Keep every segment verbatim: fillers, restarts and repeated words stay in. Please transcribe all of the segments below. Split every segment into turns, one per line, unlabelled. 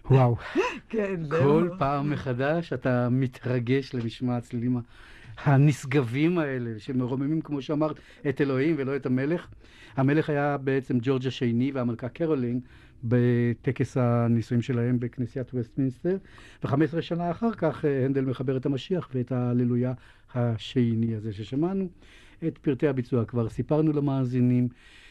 וואו,
כן,
כל
זהו.
פעם מחדש אתה מתרגש למשמע הצלילים הנשגבים האלה, שמרוממים, כמו שאמרת, את אלוהים ולא את המלך. המלך היה בעצם ג'ורג' השני והמלכה קרולין בטקס הנישואים שלהם בכנסיית וסטמינסטר, ו-חמש עשרה שנה אחר כך הנדל מחבר את המשיח ואת ההללויה השני הזה ששמענו. את פרטי הביצוע כבר סיפרנו למאזינים.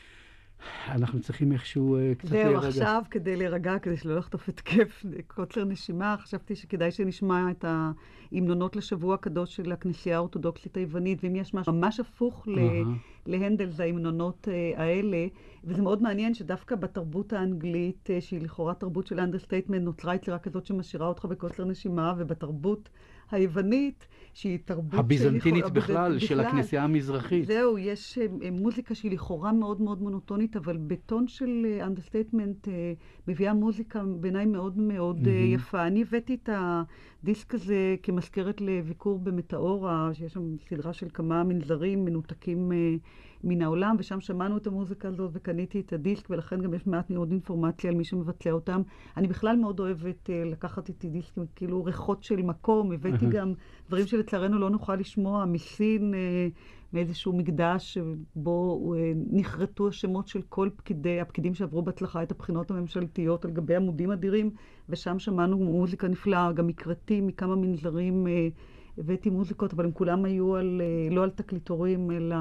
אנחנו צריכים איכשהו uh, קצת
זהו,
להירגע.
עכשיו כדי להירגע, כדי שלא לחטוף התקף קוצר נשימה, חשבתי שכדאי שנשמע את ההמנונות לשבוע הקדוש של הכנסייה האורתודוקסית היוונית, ואם יש משהו ממש הפוך ל... להנדל, זה ההמנונות uh, האלה, וזה מאוד מעניין שדווקא בתרבות האנגלית, uh, שהיא לכאורה תרבות של אנדרסטייטמנט, נוצרה יצירה כזאת שמשאירה אותך בקוצר נשימה, ובתרבות היוונית, שהיא תרבות...
הביזנטינית
שלכאורה,
בכלל,
בכלל,
של הכנסייה המזרחית.
זהו, יש uh, מוזיקה שהיא לכאורה מאוד מאוד מונוטונית, אבל בטון של אנדרסטייטמנט uh, uh, מביאה מוזיקה בעיניי מאוד מאוד mm-hmm. uh, יפה. אני הבאתי את הדיסק הזה כמזכרת לביקור במטאורה, שיש שם סדרה של כמה מנזרים מנותקים uh, מן העולם, ושם שמענו את המוזיקה הזאת וקניתי את הדיסק, ולכן גם יש מעט מאוד אינפורמציה על מי שמבצע אותם. אני בכלל מאוד אוהבת uh, לקחת איתי דיסקים, כאילו ריחות של מקום. הבאתי גם דברים שלצערנו לא נוכל לשמוע, מסין, uh, מאיזשהו מקדש שבו uh, נחרטו השמות של כל פקידי, הפקידים שעברו בהצלחה את הבחינות הממשלתיות על גבי עמודים אדירים, ושם שמענו מוזיקה נפלאה, גם מקרטים מכמה מנזרים, uh, הבאתי מוזיקות, אבל הם כולם היו על, uh, לא על תקליטורים, אלא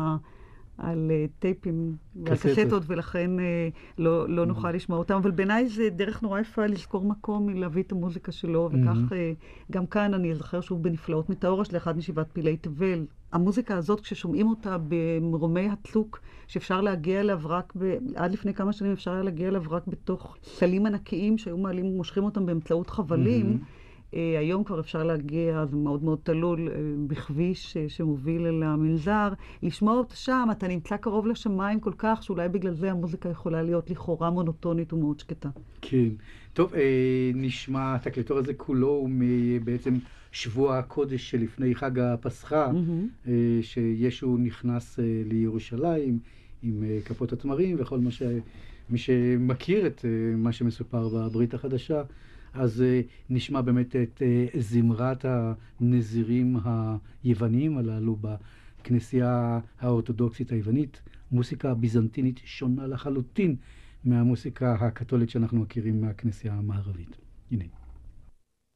על uh, טייפים ועל קסטות, ולכן uh, לא, לא נוכל לשמוע אותם. אבל בעיניי זה דרך נורא יפה לזכור מקום, להביא את המוזיקה שלו, וכך uh, גם כאן אני אזכר שוב בנפלאות מטאורה של אחד משבעת פילי תבל. המוזיקה הזאת, כששומעים אותה במרומי הצוק, שאפשר להגיע אליו רק, ב... עד לפני כמה שנים אפשר היה להגיע אליו רק בתוך סלים ענקיים שהיו מעלים ומושכים אותם באמצעות חבלים, Uh, היום כבר אפשר להגיע, זה מאוד מאוד תלול, uh, בכביש uh, שמוביל אל המנזר. לשמוע אותה שם, אתה נמצא קרוב לשמיים כל כך, שאולי בגלל זה המוזיקה יכולה להיות לכאורה מונוטונית ומאוד שקטה.
כן. טוב, אה, נשמע, התקליטור הזה כולו הוא בעצם שבוע הקודש שלפני חג הפסחה, mm-hmm. אה, שישו נכנס אה, לירושלים עם אה, כפות התמרים וכל מה ש... מי שמכיר את אה, מה שמסופר בברית החדשה, אז uh, נשמע באמת את uh, זמרת הנזירים היווניים הללו בכנסייה האורתודוקסית היוונית, מוסיקה ביזנטינית שונה לחלוטין מהמוסיקה הקתולית שאנחנו מכירים מהכנסייה המערבית. הנה.